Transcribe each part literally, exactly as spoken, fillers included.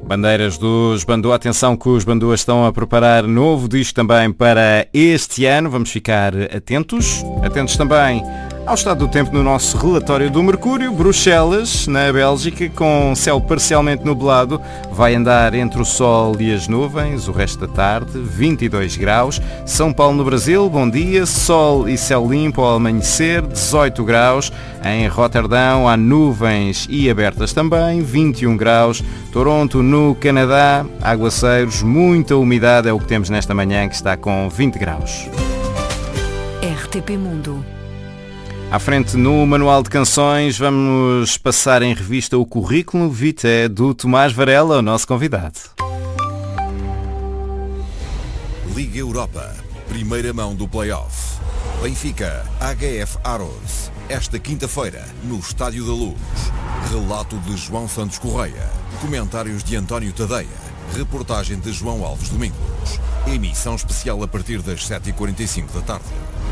Bandeiras dos Bandu. Atenção que os Bandu estão a preparar novo disco também para este ano. Vamos ficar atentos. Atentos também ao estado do tempo no nosso relatório do Mercúrio. Bruxelas, na Bélgica, com céu parcialmente nublado, vai andar entre o sol e as nuvens o resto da tarde, vinte e dois graus. São Paulo, no Brasil, bom dia, sol e céu limpo ao amanhecer, dezoito graus. Em Roterdão há nuvens e abertas também, vinte e um graus. Toronto, no Canadá, aguaceiros, muita umidade é o que temos nesta manhã, que está com vinte graus. R T P Mundo. À frente no Manual de Canções, vamos passar em revista o currículo vitae do Tomás Varela, o nosso convidado. Liga Europa, primeira mão do play-off. Benfica, H F Aros, esta quinta-feira, no Estádio da Luz. Relato de João Santos Correia, comentários de António Tadeia, reportagem de João Alves Domingos. Emissão especial a partir das sete e quarenta e cinco da tarde.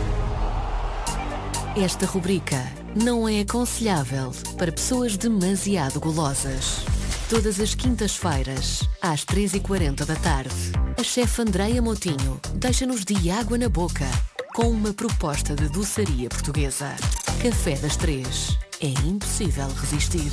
Esta rubrica não é aconselhável para pessoas demasiado golosas. Todas as quintas-feiras, às três e quarenta da tarde, a chefe Andreia Moutinho deixa-nos de água na boca com uma proposta de doçaria portuguesa. Café das Três. É impossível resistir.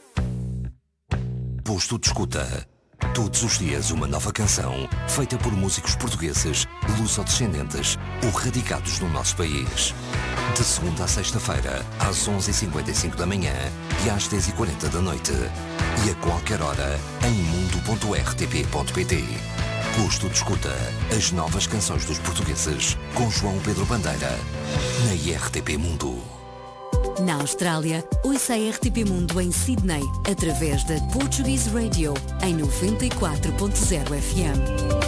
Posto de escuta. Todos os dias uma nova canção feita por músicos portugueses, luso-descendentes ou radicados no nosso país. De segunda a sexta-feira, às onze e cinquenta e cinco da manhã e às dez e quarenta da noite. E a qualquer hora, em mundo ponto r t p ponto p t. Posto de escuta. As novas canções dos portugueses, com João Pedro Bandeira, na R T P Mundo. Na Austrália, ouça a R T P Mundo em Sydney, através da Portuguese Radio, em noventa e quatro ponto zero F M.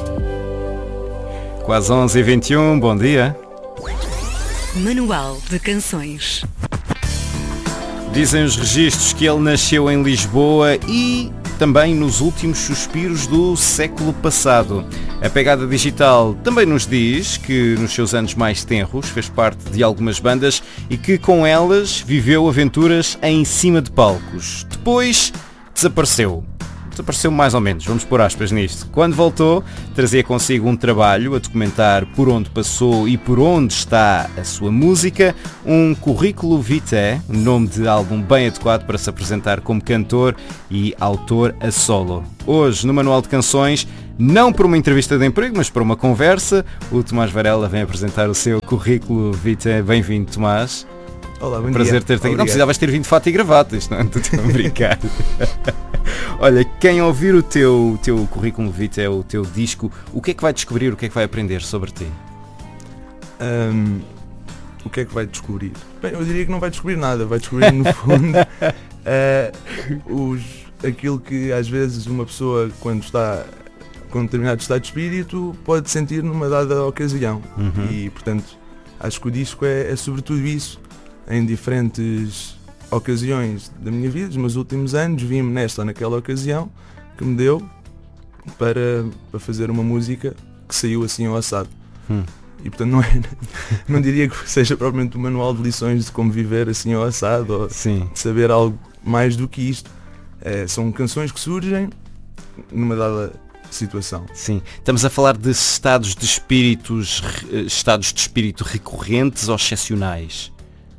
Quase onze e vinte e um, bom dia. Manual de Canções. Dizem os registros que ele nasceu em Lisboa e também nos últimos suspiros do século passado. A pegada digital também nos diz que nos seus anos mais tenros fez parte de algumas bandas e que com elas viveu aventuras em cima de palcos. Depois desapareceu. Desapareceu mais ou menos, vamos pôr aspas nisto. Quando voltou, trazia consigo um trabalho a documentar por onde passou e por onde está a sua música, um currículo vitae, nome de álbum bem adequado para se apresentar como cantor e autor a solo. Hoje, no Manual de Canções, não por uma entrevista de emprego, mas por uma conversa, o Tomás Varela vem apresentar o seu currículo vitae. Bem-vindo, Tomás. Olá, bom Prazer dia. ter-te aqui. Obrigado. Não precisavas ter vindo de fato e gravata, isto não é? Estou a brincar. Olha, quem ouvir o teu, teu currículo vitae, o teu disco, o que é que vai descobrir, o que é que vai aprender sobre ti? Um, o que é que vai descobrir? Bem, eu diria que não vai descobrir nada, vai descobrir no fundo uh, os, aquilo que às vezes uma pessoa, quando está com um determinado estado de espírito, pode sentir numa dada ocasião. Uhum. E portanto, acho que o disco é, é sobretudo isso. Em diferentes ocasiões da minha vida, dos meus últimos anos, vi-me nesta ou naquela ocasião que me deu para, para fazer uma música que saiu assim ao assado. Hum. E portanto não, é, não diria que seja propriamente um manual de lições de como viver assim ao assado ou Sim. de saber algo mais do que isto. É, são canções que surgem numa dada situação. Sim. Estamos a falar de estados de espíritos, estados de espírito recorrentes ou excepcionais?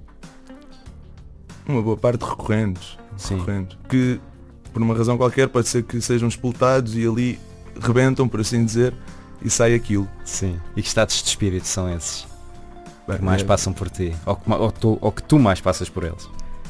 Uma boa parte recorrentes, Sim. recorrentes, que por uma razão qualquer pode ser que sejam explotados e ali rebentam, por assim dizer, e sai aquilo. Sim. E que estados de espírito são esses? Bem, Que mais é, passam por ti? Ou que, ou, tu, ou que tu mais passas por eles?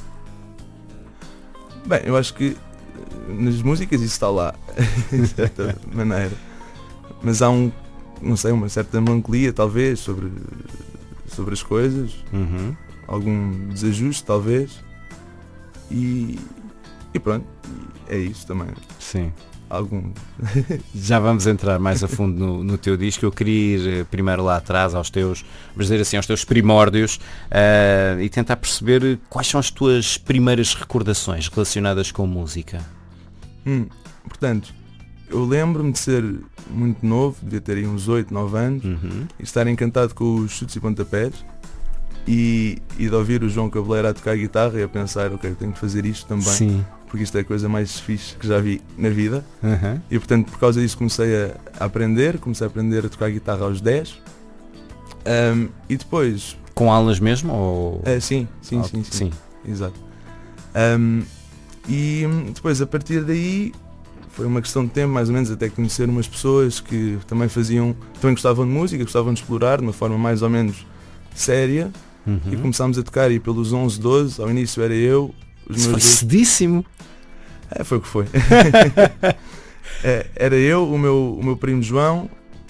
bem, eu acho que nas músicas isso está lá, de certa maneira. Mas há um, não sei, uma certa melancolia talvez sobre, sobre as coisas. Uhum. Algum desajuste talvez e, e pronto, é isso também. Sim. Algum. Já vamos entrar mais a fundo no, no teu disco. Eu queria ir primeiro lá atrás aos teus, vamos dizer assim, aos teus primórdios uh, e tentar perceber quais são as tuas primeiras recordações relacionadas com música. Hum, portanto, eu lembro-me de ser muito novo, devia ter aí uns oito, nove anos, Uhum. e estar encantado com os chutes e pontapés. E, e de ouvir o João Cabeleira a tocar guitarra e a pensar, ok, eu tenho que fazer isto também. Sim. porque isto é a coisa mais fixe que já vi na vida. Uhum. E portanto por causa disso comecei a, a aprender, comecei a aprender a tocar guitarra aos dez. Um, e depois... Com aulas mesmo? Ou... Uh, sim, sim, ah, sim, sim, sim. Exato. Um, e depois a partir daí foi uma questão de tempo mais ou menos até conhecer umas pessoas que também faziam, também gostavam de música, gostavam de explorar de uma forma mais ou menos séria. Uhum. E começámos a tocar e pelos onze, doze, ao início era eu, os Isso meus foi dois... cedíssimo. É, foi o que foi. é, era eu, o meu, o meu primo João,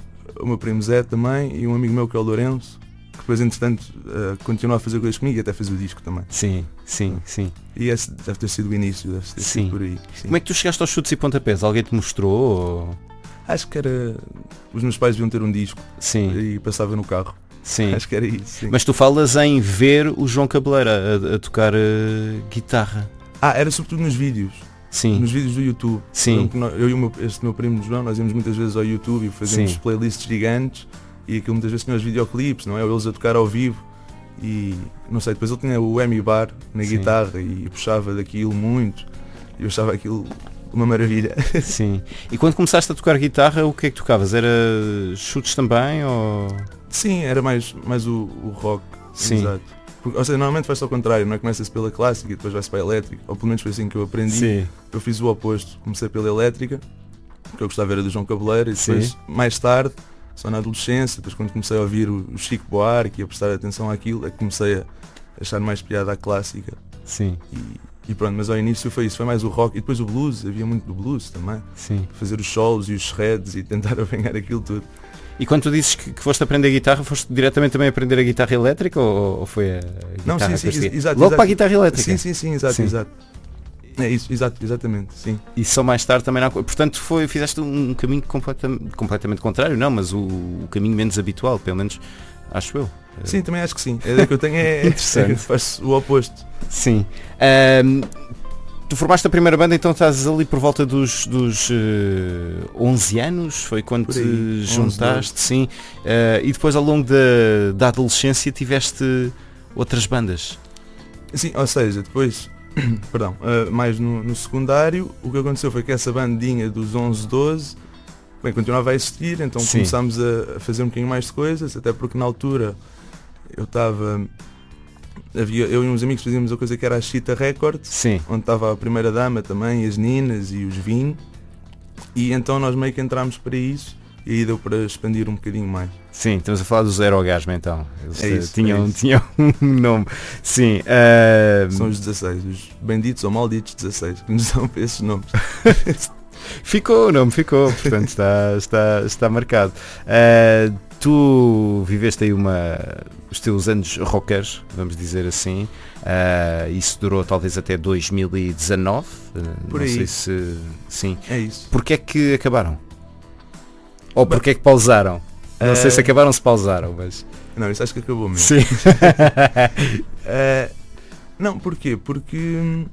o meu primo Zé também e um amigo meu que é o Lourenço, que depois entretanto uh, continuou a fazer coisas comigo e até fez o disco também. Sim, sim, sim. E esse deve ter sido o início, deve ter Sim. sido por aí. Sim. Como é que tu chegaste aos chutes e pontapés? Alguém te mostrou? Ou... Acho que era... Os meus pais deviam ter um disco Sim, e passava no carro. sim. Acho que era isso, sim. Mas tu falas em ver o João Cabeleira a, a tocar uh, guitarra. Ah, era sobretudo nos vídeos. Sim, Nos vídeos do YouTube. Sim. Eu, lembro que nós- eu e o meu, este meu primo João, nós íamos muitas vezes ao YouTube e fazíamos Sim. playlists gigantes e aquilo muitas vezes tinha os videoclipes, não é? Eles a tocar ao vivo e não sei, depois ele tinha o Emi Bar na Sim. guitarra e puxava daquilo muito e eu achava aquilo uma maravilha. sim. E quando começaste a tocar guitarra, o que é que tocavas? Era chutes também? Ou... Sim, era mais, mais o, o rock. Sim. Exato. Porque, ou seja, normalmente faz-se ao contrário, não é? Começa-se pela clássica e depois vai-se para a elétrica, ou pelo menos foi assim que eu aprendi. Sim. Eu fiz o oposto, comecei pela elétrica, que eu gostava era do João Cabeleira, e depois, Sim. mais tarde, só na adolescência, depois quando comecei a ouvir o o Chico Buarque e a prestar atenção àquilo, é que comecei a achar mais piada à clássica. Sim, E, e pronto, mas ao início foi isso, foi mais o rock, e depois o blues, havia muito do blues também. sim. Fazer os solos e os shreds e tentar apanhar aquilo tudo. E quando tu dizes que, que foste aprender guitarra, foste diretamente também aprender a guitarra elétrica ou, ou foi a guitarra Não, sim, sim, que foste- exato, Logo exato. para a guitarra elétrica? Sim, sim, sim, exato, Sim. exato. É isso, exato, exatamente, sim. E só mais tarde também... Não... Portanto, foi, fizeste um caminho completam- completamente contrário, não, mas o, o caminho menos habitual, pelo menos acho eu. Sim, também acho que sim. A ideia que eu tenho é, Interessante. é faz o oposto. Sim. Ahm, tu formaste a primeira banda, então estás ali por volta dos, dos eh, onze anos, foi quando Por aí, te onze, juntaste, sim. Ah, e depois ao longo da, da adolescência tiveste outras bandas. Sim, ou seja, depois, perdão, uh, mais no, no secundário, o que aconteceu foi que essa bandinha dos onze, doze, bem, continuava a existir, então Sim. começámos a, a fazer um bocadinho mais de coisas, até porque na altura eu estava, havia, eu e uns amigos fazíamos a coisa que era a Chita Records, Sim. onde estava a primeira dama também, as Ninas e os Vim, e então nós meio que entrámos para isso, e aí deu para expandir um bocadinho mais. Sim, estamos a falar do Zero Orgasmo então. Eles É eh, isso, tinham, é isso. tinham um nome. Sim. ah, São os dezasseis, os benditos ou malditos dezasseis, que nos dão para esses nomes. Ficou o nome, ficou, portanto está, está, está marcado. Ah, tu viveste aí uma, os teus anos rockers, vamos dizer assim. Ah, isso durou talvez até dois mil e dezanove. ah, Por não aí. sei se. Sim. É isso. Porquê é que acabaram? Ou porquê é que pausaram? Não sei se Eh, acabaram ou se pausaram, mas. Não, isso acho que acabou mesmo. Sim. Eh, não, porquê? Porque, hum,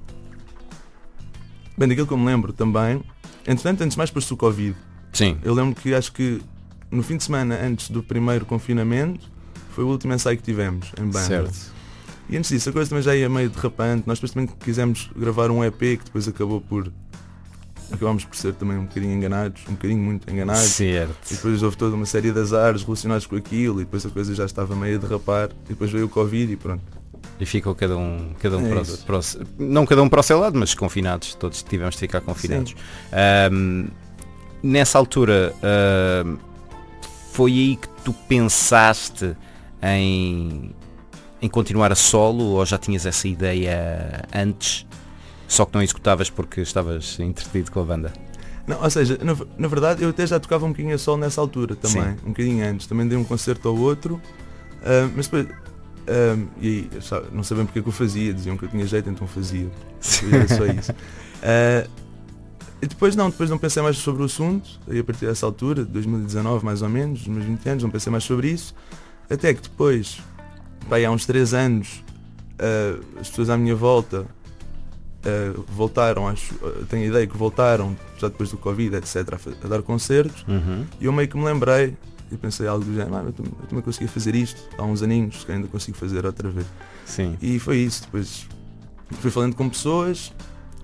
bem, daquilo que eu me lembro também, entretanto, antes de mais depois do Covid, Sim. eu lembro que acho que no fim de semana antes do primeiro confinamento foi o último ensaio que tivemos em banda. Certo. E antes disso a coisa também já ia meio derrapante, nós depois também quisemos gravar um E P que depois acabou por, acabámos por ser também um bocadinho enganados, um bocadinho muito enganados. E Certo. depois houve toda uma série de azares relacionados com aquilo e depois a coisa já estava meio a derrapar e depois veio o Covid e pronto. E ficou cada um, cada um É para, o- isso. para o, não cada um para o seu lado, mas confinados, todos tivemos de ficar confinados. Ahm, nessa altura, ahm, foi aí que tu pensaste em, em continuar a solo ou já tinhas essa ideia antes, só que não executavas porque estavas entretido com a banda? Não, ou seja, na, na verdade eu até já tocava um bocadinho a solo nessa altura também, Sim. um bocadinho antes, também dei um concerto ao outro, ah, mas depois, ah, e aí, sabe, não sabem porque é que eu fazia, diziam que eu tinha jeito, então fazia, era só isso. Ah, e depois não, depois não pensei mais sobre o assunto, aí a partir dessa altura, de dois mil e dezanove mais ou menos, dos meus vinte anos, não pensei mais sobre isso, até que depois, pá, aí há uns três anos, ah, as pessoas à minha volta Uh, voltaram, acho, uh, tenho a ideia que voltaram, já depois do Covid, etcétera, a, fa- a dar concertos, Uhum. e eu meio que me lembrei e pensei algo do género, ah, eu, tam- eu também conseguia fazer isto há uns aninhos, que ainda consigo fazer outra vez. Sim. E foi isso, depois fui falando com pessoas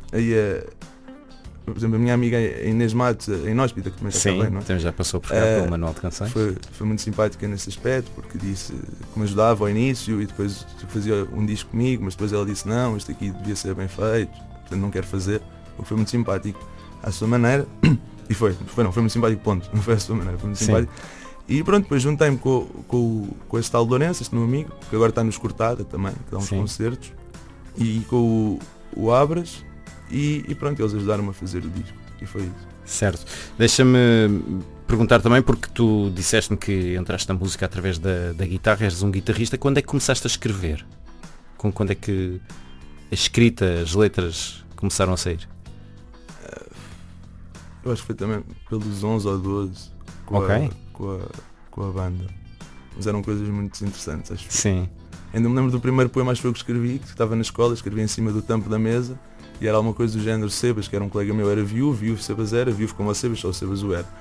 aí a, por exemplo, a minha amiga Inês Matos, em Inóspita, que também já Sim, está bem, não é? então já passou por cá Uh, pelo Manual de Canções. Foi, foi muito simpática nesse aspecto, porque disse que me ajudava ao início e depois fazia um disco comigo, mas depois ela disse não, isto aqui devia ser bem feito, portanto não quero fazer. O que foi muito simpático à sua maneira. E foi, foi não, foi muito simpático, ponto. Não foi à sua maneira, foi muito Sim. simpático. E pronto, depois juntei-me com, com, com este tal Lourenço, este meu amigo, que agora está nos Cortada também, que dá uns Sim. concertos, e com o, o Abras, e, e pronto, eles ajudaram-me a fazer o disco. E foi isso. Certo. Deixa-me perguntar também, porque tu disseste-me que entraste na música através da, da guitarra, és um guitarrista. Quando é que começaste a escrever? Com, quando é que a escrita, as letras começaram a sair? Eu acho que foi também pelos onze ou doze com, Ok. a, com, a, com a banda. Mas eram coisas muito interessantes, acho. Sim. Ainda me lembro do primeiro poema acho que eu que escrevi, que estava na escola, escrevi em cima do tampo da mesa, e era alguma coisa do género Sebas, que era um colega meu, era viúvo, viúvo Sebas era, viúvo como o Sebas, só o Sebas o era.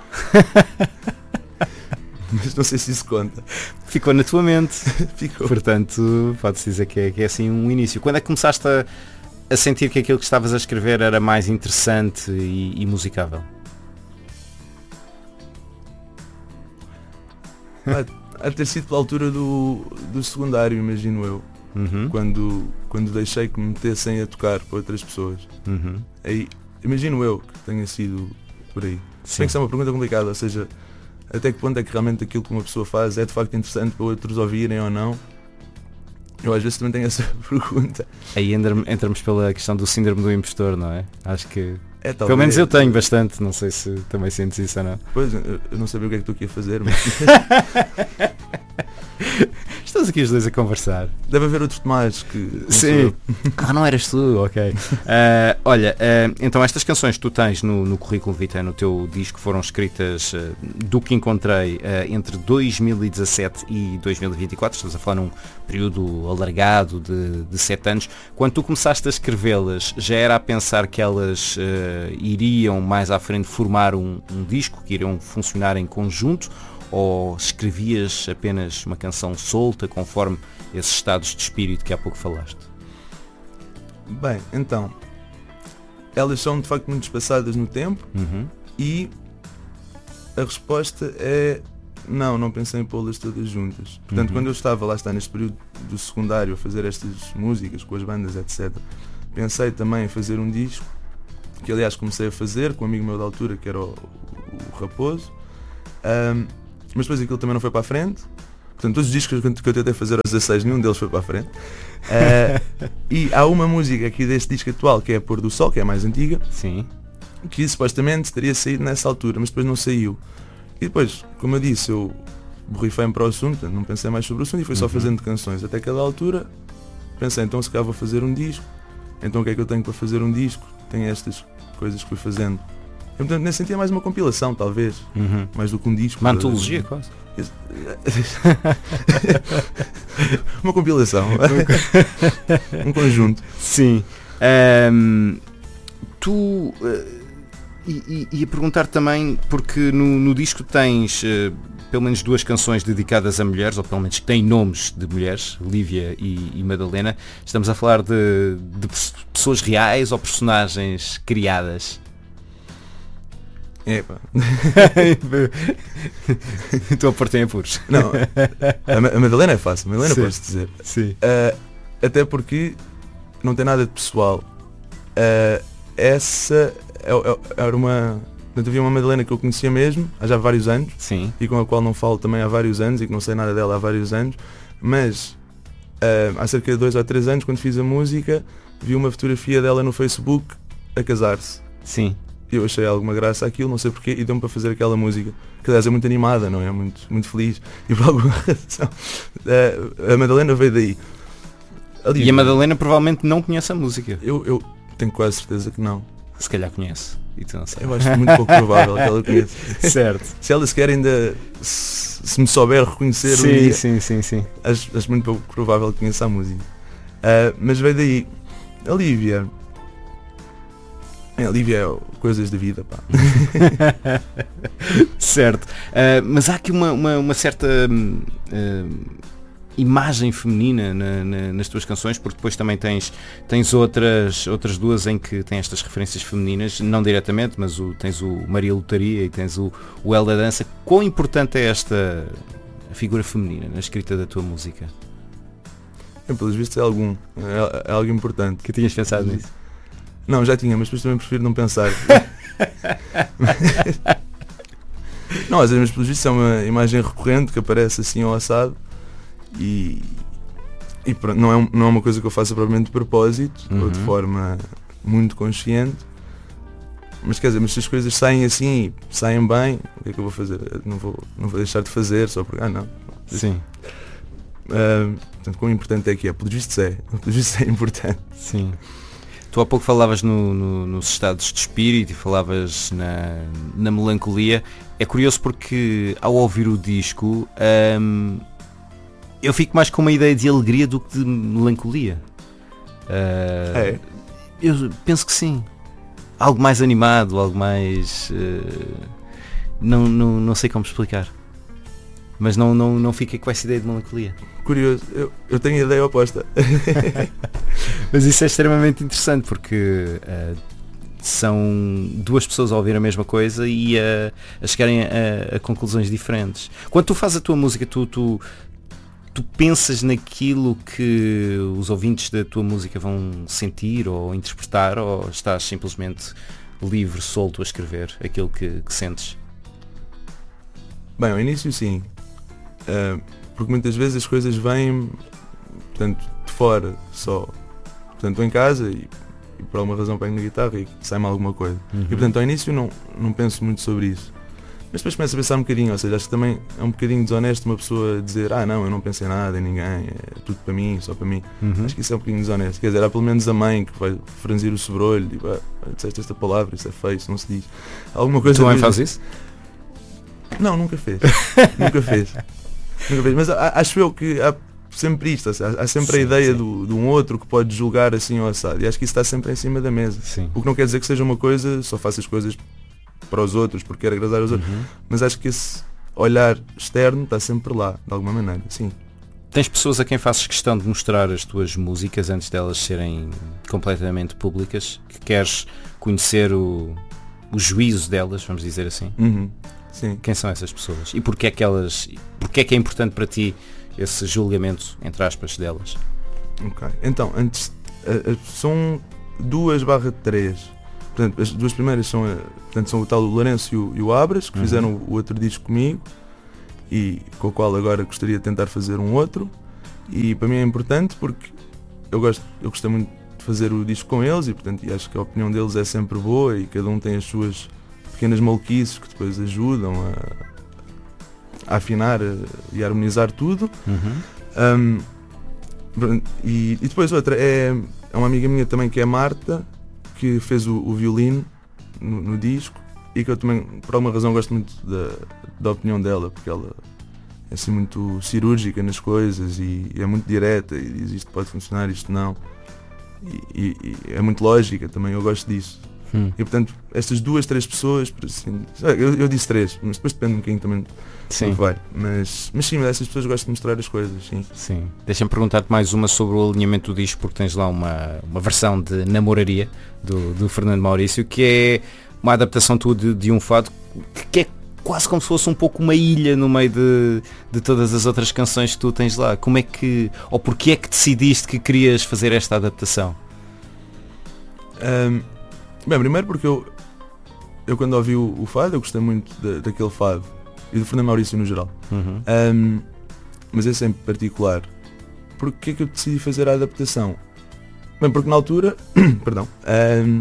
Mas não sei se isso conta. Ficou na tua mente. Ficou. Portanto, pode-se dizer que é, que é assim um início. Quando é que começaste a, a sentir que aquilo que estavas a escrever era mais interessante e, e musicável? Há de ter sido pela altura do, do secundário, imagino eu. Uhum. Quando, quando deixei que me metessem a tocar para outras pessoas. Uhum. Aí, imagino eu que tenha sido por aí. Se Sim. bem que isso é uma pergunta complicada, ou seja, até que ponto é que realmente aquilo que uma pessoa faz é de facto interessante para outros ouvirem ou não? Eu às vezes também tenho essa pergunta. Aí entra- entramos pela questão do síndrome do impostor, não é? Acho que... É, talvez, Pelo menos eu tenho bastante, não sei se também sentes isso ou não. Pois, eu eu não sabia o que é que estou aqui a fazer, mas Estamos aqui os dois a conversar. deve haver outro Tomás que... não sou Sim. eu. Ah, não eras tu, ok. Ah, olha, ah, então estas canções que tu tens no, no currículo Vitae, no teu disco, foram escritas, ah, do que encontrei, ah, entre dois mil e dezassete e dois mil e vinte e quatro, estamos a falar num período alargado de, de sete anos. Quando tu começaste a escrevê-las, já era a pensar que elas ah, iriam mais à frente formar um, um disco, que iriam funcionar em conjunto? Ou escrevias apenas uma canção solta conforme esses estados de espírito que há pouco falaste? Bem, então, elas são de facto muito espaçadas no tempo Uhum. e a resposta é não, não pensei em pô-las todas juntas. Portanto, Uhum. quando eu estava lá está neste período do secundário a fazer estas músicas com as bandas, etcétera, pensei também em fazer um disco, que aliás comecei a fazer com um amigo meu da altura, que era o, o Raposo. Ahm, mas depois aquilo também não foi para a frente. Portanto, todos os discos que eu que eu tentei fazer aos dezasseis, nenhum deles foi para a frente. Ah, e há uma música aqui deste disco atual, que é a Pôr do Sol, que é a mais antiga, Sim. que supostamente teria saído nessa altura, mas depois não saiu. E depois, como eu disse, eu borrifei-me para o assunto, não pensei mais sobre o assunto e fui só Uhum. fazendo canções. Até aquela altura, pensei, então se calhar vou fazer um disco. Então o que é que eu tenho para fazer um disco? Tenho estas coisas que fui fazendo. E, portanto, nesse sentido é mais uma compilação, talvez, Uhum. mais do que um disco. Uma antologia quase. Uma compilação. Um conjunto. Sim. Ahm, tu uh, e, e, e a perguntar também, porque no, no disco tens uh, pelo menos duas canções dedicadas a mulheres, ou pelo menos que têm nomes de mulheres, Lívia e, e Madalena. Estamos a falar de, de pessoas reais ou personagens criadas? Epa. Estou a pôr-te em apuros. Não, a Ma- a Madalena é fácil, a Madalena Sim. posso dizer. Sim. Uh, até porque não tem nada de pessoal. Uh, essa é- é- era uma. Portanto, havia uma Madalena que eu conhecia mesmo há já vários anos Sim. e com a qual não falo também há vários anos e que não sei nada dela há vários anos, mas uh, há cerca de dois ou três anos, quando fiz a música, vi uma fotografia dela no Facebook a casar-se. Sim. E eu achei alguma graça aquilo, não sei porquê, e deu-me para fazer aquela música, que aliás é muito animada, não é? Muito, muito feliz. E por alguma razão uh, a Madalena veio daí. Ali, E a Madalena provavelmente não conhece a música. Eu, eu tenho quase certeza que não. Se calhar conhece. E tu não sabes. Eu acho muito pouco provável que ela conheça. Certo. Se ela sequer ainda se, se me souber reconhecer um Sim, dia, sim, sim, sim. acho, acho muito pouco provável que conheça a música. Uh, mas veio daí. A Lívia. A Lívia é coisas da vida, pá. Certo. Uh, mas há aqui uma, uma, uma certa hum, hum, imagem feminina na, na, nas tuas canções, porque depois também tens, tens outras, outras duas em que têm estas referências femininas, não diretamente, mas o, tens o Maria Lotaria e tens o, o El da Dança. Quão importante é esta figura feminina na escrita da tua música? É, pelos vistos é algum, é, é algo importante. Que tinhas pensado nisso? Não, já tinha, mas depois também prefiro não pensar. Não, às vezes, mas pelos vistos é uma imagem recorrente que aparece assim ao assado. E, e pronto, não, é, não é uma coisa que eu faça propriamente de propósito, uhum. ou de forma muito consciente, mas quer dizer, mas se as coisas saem assim, saem bem, o que é que eu vou fazer? Eu não vou, não vou deixar de fazer só porque, ah não. Sim. Uh, portanto, quão importante é que é? Pelos vistos é, pelos vistos é importante. Sim. Tu há pouco falavas no, no, nos estados de espírito e falavas na, na melancolia. É curioso porque ao ouvir o disco, um, eu fico mais com uma ideia de alegria do que de melancolia. Uh, é? Eu penso que sim. Algo mais animado, algo mais... Uh, não, não, não sei como explicar. Mas não, não, não fiquei com essa ideia de melancolia. Curioso, eu, eu tenho a ideia oposta. Mas isso é extremamente interessante porque uh, são duas pessoas a ouvir a mesma coisa e a, a chegarem a, a conclusões diferentes. Quando tu fazes a tua música, tu... tu Tu pensas naquilo que os ouvintes da tua música vão sentir ou interpretar, ou estás simplesmente livre, solto a escrever aquilo que, que sentes? Bem, ao início sim, uh, porque muitas vezes as coisas vêm, portanto, de fora só. Portanto, estou em casa e, e por alguma razão pego na guitarra e sai-me alguma coisa. Uhum. E portanto, ao início não, não penso muito sobre isso. Mas depois começo a pensar um bocadinho, ou seja, acho que também é um bocadinho desonesto uma pessoa dizer ah não, eu não pensei nada em ninguém, é tudo para mim, só para mim. Uhum. Acho que isso é um bocadinho desonesto. Quer dizer, há pelo menos a mãe que vai franzir o sobrolho e vai, disseste esta palavra, isso é feio, isso não se diz. Alguma coisa. Tua mãe faz isso? Não, nunca fez. nunca fez. Nunca fez. Mas acho eu que há sempre isto, há, há sempre sim, a ideia do, de um outro que pode julgar assim ao assado. E acho que isso está sempre em cima da mesa. Sim. O que não quer dizer que seja uma coisa, só faça as coisas para os outros, porque quer agradar aos outros, uhum. mas acho que esse olhar externo está sempre lá, de alguma maneira, sim. Tens pessoas a quem fazes questão de mostrar as tuas músicas antes delas serem completamente públicas, que queres conhecer o, o juízo delas, vamos dizer assim? Uhum. Sim. Quem são essas pessoas? E porquê é que elas, porquê é que é importante para ti esse julgamento, entre aspas, delas? Ok, então, antes, a, a, são duas barra três. Portanto, as duas primeiras são, portanto, são o tal Lourenço e o, e o Abras, que uhum. fizeram o outro disco comigo e com o qual agora gostaria de tentar fazer um outro. E para mim é importante porque eu gosto, eu gostei muito de fazer o disco com eles e, portanto, e acho que a opinião deles é sempre boa e cada um tem as suas pequenas maluquices que depois ajudam a, a afinar a, e a harmonizar tudo. Uhum. Um, e, e depois outra é, é uma amiga minha também que é a Marta, que fez o, o violino no, no disco e que eu também, por alguma razão, gosto muito da, da opinião dela, porque ela é assim muito cirúrgica nas coisas e, e é muito direta e diz isto pode funcionar, isto não. E, e, e é muito lógica também, eu gosto disso. Hum. E portanto, estas duas, três pessoas, assim, eu, eu disse três, mas depois depende um bocadinho também sim. do que vai. Mas, mas sim, essas pessoas gostam de mostrar as coisas, sim. Sim. Deixa-me perguntar-te mais uma sobre o alinhamento do disco, porque tens lá uma, uma versão de Namoraria do, do Fernando Maurício, que é uma adaptação tua de, de um fado que é quase como se fosse um pouco uma ilha no meio de, de todas as outras canções que tu tens lá. Como é que, ou porquê é que decidiste que querias fazer esta adaptação? Um, bem, primeiro porque eu, eu quando ouvi o, o fado, eu gostei muito de, daquele fado e do Fernando Maurício no geral. Uhum. Um, mas esse em particular. Porquê é que eu decidi fazer a adaptação? Bem, porque na altura, perdão, um,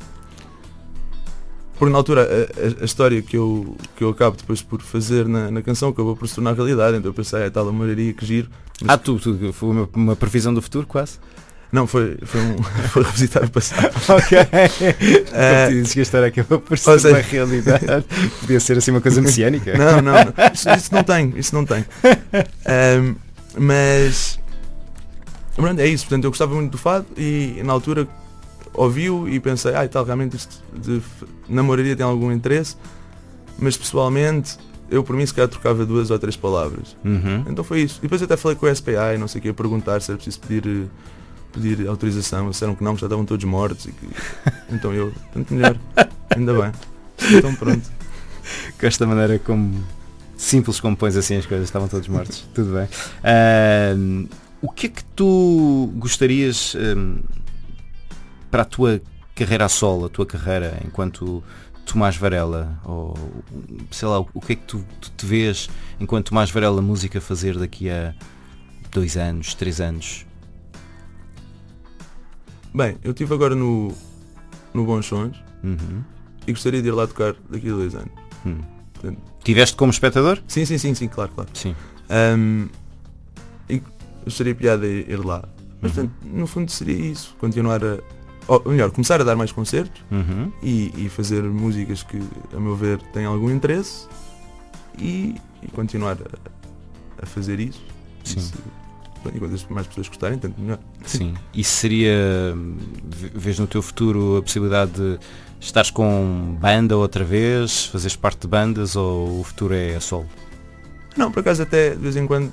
porque na altura a, a, a história que eu, que eu acabo depois por fazer na, na canção acabou por se tornar realidade, então eu pensei, é tal amoraria que giro. Mas... Ah, tu, tu, foi uma, uma previsão do futuro quase? Não, foi, foi, um, foi revisitar o passado. Ok. Uh, dizes que a história acabou por ser seja... uma realidade. Podia ser assim uma coisa messiânica. Não, não, não. Isso, isso não tem, isso não tem. Um, mas pronto, é isso, portanto eu gostava muito do fado e na altura ouvi-o e pensei, ah e tal, realmente isto de namoraria tem algum interesse, mas pessoalmente eu por mim se calhar trocava duas ou três palavras. Uhum. Então foi isso. E depois até falei com o S P A e não sei o que, a perguntar se era preciso pedir, pedir autorização. Eles disseram que não, que já estavam todos mortos. E que... Então eu, tanto melhor, ainda bem. Então pronto. Gosto da maneira como, simples como pões assim as coisas, estavam todos mortos. Tudo bem. Uh, o que é que tu gostarias um, para a tua carreira a solo, a tua carreira enquanto Tomás Varela? Ou sei lá, o que é que tu, tu te vês enquanto Tomás Varela música fazer daqui a dois anos, três anos? Bem, eu estive agora no, no Bons Sons Uhum. e gostaria de ir lá tocar daqui a dois anos. Hum. Portanto, Tiveste como espectador? sim, sim, sim, sim, claro, claro. Sim. Um, e gostaria piada a ir lá. Mas Uhum. portanto, no fundo seria isso. Continuar a. Ou melhor, começar a dar mais concertos Uhum. e, e fazer músicas que, a meu ver, têm algum interesse e, e continuar a, a fazer isso. Sim. E, se, e quando as mais pessoas gostarem, tanto melhor. Sim. E seria, v- vês no teu futuro a possibilidade de estares com banda outra vez, fazeres parte de bandas, ou o futuro é a solo? Não, por acaso até de vez em quando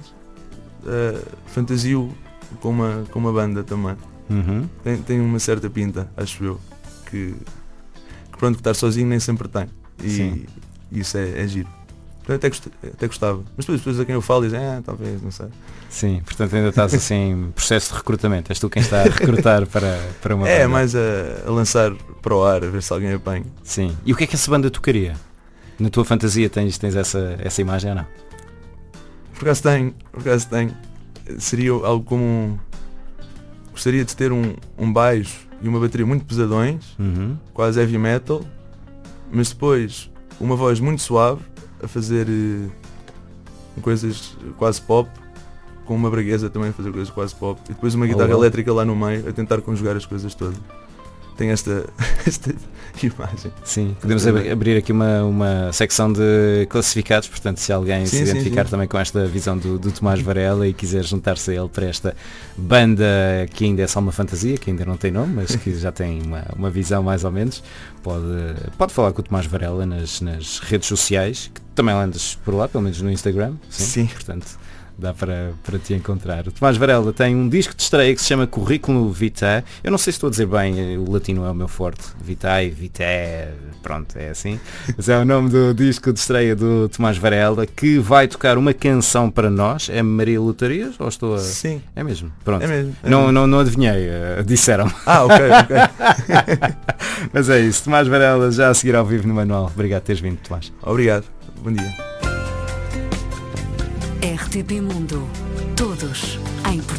uh, fantasio com uma, com uma banda também. Uhum. Tem, tem uma certa pinta, acho eu, que, que pronto, que estar sozinho nem sempre tem. Sim. E isso é, é giro. Portanto, até, gost, até gostava. Mas depois as pessoas a quem eu falo dizem, ah, talvez, não sei. Sim, portanto ainda estás assim em processo de recrutamento. És tu quem está a recrutar para, para uma É, banda. mais a, a lançar para o ar, a ver se alguém apanha. Sim. E o que é que essa banda tocaria? Na tua fantasia tens, tens essa, essa imagem ou não? Por acaso tenho, por acaso tenho. Seria algo como um... Gostaria de ter um, um baixo e uma bateria muito pesadões, Uhum. quase heavy metal, mas depois uma voz muito suave a fazer eh, coisas quase pop, com uma braguesa também a fazer coisas quase pop, e depois uma guitarra Oh, wow. elétrica lá no meio a tentar conjugar as coisas todas. Tem esta, esta imagem. Sim, podemos ab- abrir aqui uma, uma secção de classificados, portanto se alguém Sim, se sim, identificar sim. também com esta visão do, do Tomás Varela e quiser juntar-se a ele para esta banda que ainda é só uma fantasia, que ainda não tem nome, mas que já tem uma, uma visão mais ou menos, pode, pode falar com o Tomás Varela nas, nas redes sociais, que também andas por lá, pelo menos no Instagram. Sim. Portanto, dá para, para te encontrar. O Tomás Varela tem um disco de estreia que se chama Currículo Vitae. Eu não sei se estou a dizer bem, o latino é o meu forte. Vitae, Vitae, pronto, é assim. Mas é o nome do disco de estreia do Tomás Varela, que vai tocar uma canção para nós. É Maria Lutarias ou estou a... Sim, É mesmo? Pronto. é mesmo. é Não, mesmo. não, não adivinhei, uh, disseram. Ah, ok, ok. Mas é isso, Tomás Varela já a seguir ao vivo no Manual. Obrigado por teres vindo, Tomás. Obrigado. Bom dia. R T P Mundo. Todos em